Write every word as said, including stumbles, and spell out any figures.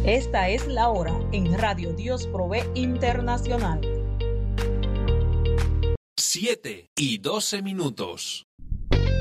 Esta es la hora en Radio Dios Provee Internacional. siete y doce minutos.